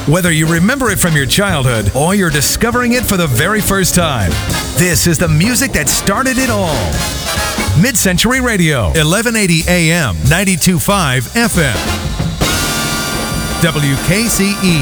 Whether you remember it from your childhood or you're discovering it for the very first time, this is the music that started it all. Mid-Century Radio, 1180 AM, 92.5 FM. WKCE.